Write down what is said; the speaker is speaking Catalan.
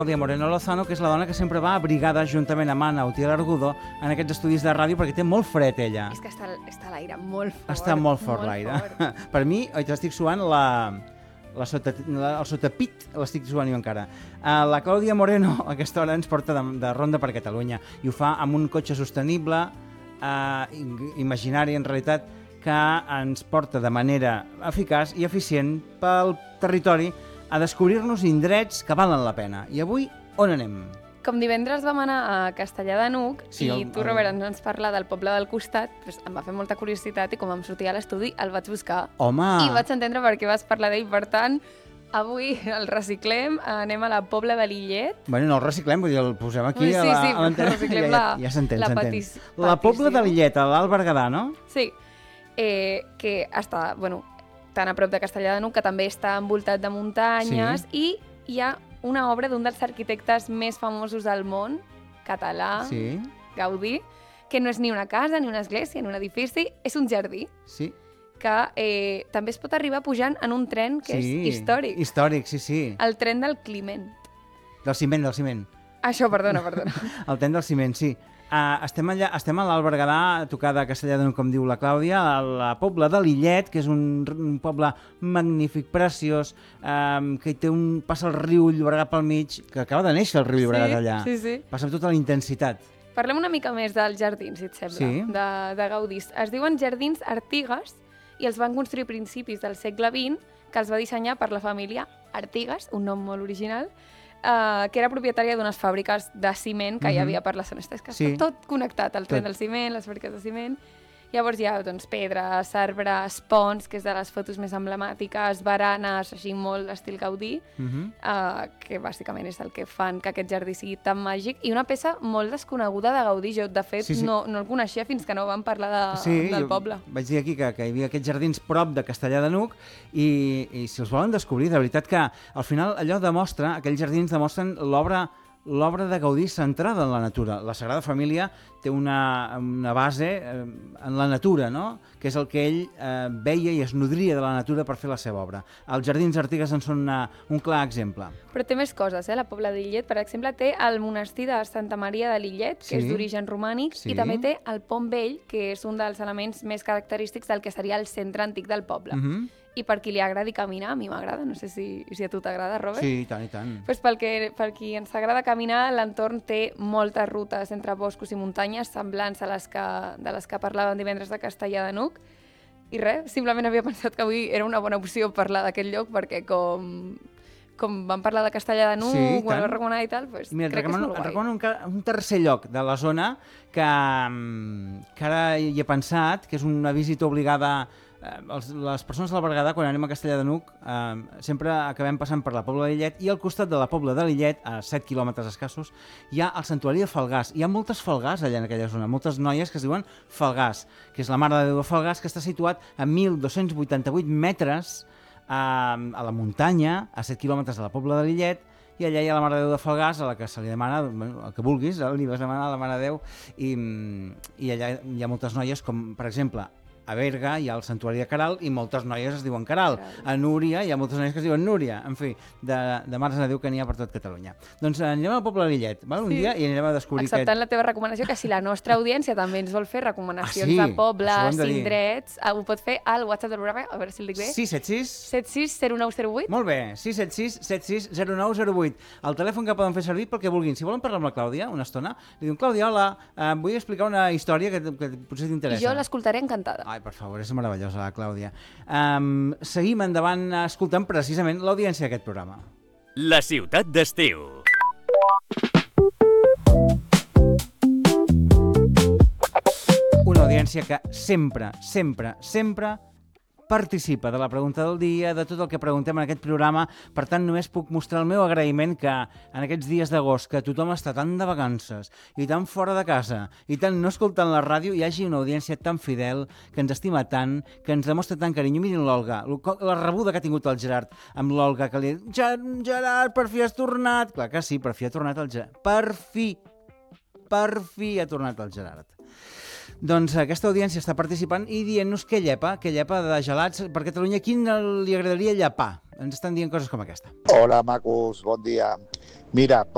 Clàudia Moreno Lozano, que és la dona que sempre va abrigada juntament amb Anna Utiel Argudó en aquests estudis de ràdio perquè té molt fred ella. És que està a l'aire molt fort. Està molt fort l'aire. Per mi, oi, t'estic suant el sotapit, l'estic suant jo encara. La Clàudia Moreno a aquesta hora ens porta de ronda per Catalunya i ho fa amb un cotxe sostenible, imaginari en realitat, que ens porta de manera eficaç i eficient pel territori a descobrir-nos indrets que valen la pena. I avui, on anem? Com divendres vam anar a Castellar de N'Hug i tu, Robert, ens parla del poble del costat, doncs em va fer molta curiositat i com em sortia a l'estudi el vaig buscar. Home! I vaig entendre per què vas parlar d'ell. Per tant, avui el reciclem, anem a la Pobla de Lillet. Bueno, no el reciclem, vull dir, el posem aquí sí, a l'antena. Reciclem ja s'entén, petició. La Pobla de Lillet, a l'Alt Berguedà, no? Sí, que està, tan a prop de Castellar de N'Hug, que també està envoltat de muntanyes, i hi ha una obra d'un dels arquitectes més famosos del món, català, Gaudí, que no és ni una casa, ni una església, ni un edifici, és un jardí. Sí. Que també es pot arribar pujant en un tren que és històric. Històric, sí. El tren del Climent. Del ciment. Això, perdona. El tren del ciment, sí. Estem a l'Alt Berguedà, a tocar de Castellar de N'Hug, com diu la Clàudia, a la Pobla de Lillet, que és un poble magnífic, preciós, que passa el riu Llobregat pel mig, que acaba de néixer el riu Llobregat allà. Sí. Passa amb tota la intensitat. Parlem una mica més dels jardins, si et sembla, de Gaudí. Es diuen Jardins Artigas i els van construir a principis del segle XX, que els va dissenyar per la família Artigas, un nom molt original, que era propietària d'unes fàbriques de ciment que hi havia per la zona. És que està tot connectat, el tren del ciment, les fàbriques de ciment. Llavors hi ha pedres, arbres, ponts, que és de les fotos més emblemàtiques, baranes, així molt estil Gaudí, que bàsicament és el que fan que aquest jardí sigui tan màgic, i una peça molt desconeguda de Gaudí. Jo, de fet, no el coneixia fins que no vam parlar del poble. Vaig dir aquí que hi havia aquests jardins prop de Castellar de N'Hug i si els volen descobrir, de veritat que al final allò demostra, aquells jardins demostren l'obra de Gaudí centrada en la natura. La Sagrada Família té una base en la natura, no? Que és el que ell veia i es nodria de la natura per fer la seva obra. Els Jardins Artigas en són un clar exemple. Però té més coses, La Pobla de Lillet, per exemple, té el monestir de Santa Maria de Lillet, que és d'origen romànic, i també té el Pont Vell, que és un dels elements més característics del que seria el centre antic del poble. I per qui li agradi caminar, a mi m'agrada, no sé si a tu t'agrada, Robert. Sí, i tant. Pues per qui ens agrada caminar, l'entorn té moltes rutes entre boscos i muntanyes semblants a de les que parlàvem divendres de Castellar de N'Hug. I res, simplement havia pensat que avui era una bona opció parlar d'aquest lloc, perquè com vam parlar de Castellar de N'Hug, ho vam recomanar i tal, pues crec que és molt guai. Et recomano un tercer lloc de la zona que ara hi he pensat, que és una visita obligada. Les persones de la Berguedà, quan anem a Castellar de N'Hug, sempre acabem passant per la Pobla de Lillet, i al costat de la Pobla de Lillet, a 7 quilòmetres escassos, hi ha el Santuari de Falgars. Hi ha moltes Falgars allà en aquella zona, moltes noies que es diuen Falgars, que és la Mare de Déu de Falgars, que està situat a 1.288 metres a la muntanya, a 7 quilòmetres de la Pobla de Lillet, i allà hi ha la Mare de Déu de Falgars, a la que se li demana, el que vulguis, li vas demanar a la Mare de Déu, i allà hi ha moltes noies, com per exemple, a Berga hi ha el Santuari de Caral i moltes noies es diuen Caral. A Núria hi ha moltes noies que es diuen Núria. En fi, de mares de Déu que n'hi ha per tot Catalunya. Doncs anirem al Poble de Lillet, un dia, i anirem a descobrir acceptant la teva recomanació, que si la nostra audiència també ens vol fer recomanacions de pobles, indrets, ho pot fer al WhatsApp del programa, a veure si el dic bé. 676 0908. Molt bé, 676 760908. El telèfon que poden fer servir pel que vulguin. Si volen parlar amb la Clàudia una estona, li diuen: Clàudia, hola, vull explicar una història que potser t'interessa. I jo l'escoltaré encantada. Ai, per favor, és meravellosa la Clàudia. Seguim endavant escoltant precisament l'audiència d'aquest programa. La ciutat d'estiu. Una audiència que sempre participa de la pregunta del dia, de tot el que preguntem en aquest programa. Per tant, només puc mostrar el meu agraïment que en aquests dies d'agost, que tothom està tan de vacances i tan fora de casa i tan no escoltant la ràdio, hi hagi una audiència tan fidel, que ens estima tant, que ens demostra tant carinyo. Mirin l'Olga, la rebuda que ha tingut el Gerard amb l'Olga, que li ha dit: Gerard, per fi has tornat. Clar que sí, per fi ha tornat el Gerard. Per fi ha tornat el Gerard. Doncs aquesta audiència està participant i dient-nos què llepa de gelats per Catalunya. Quin li agradaria llepar? Ens estan dient coses com aquesta. Hola, macos, bon dia. Mira,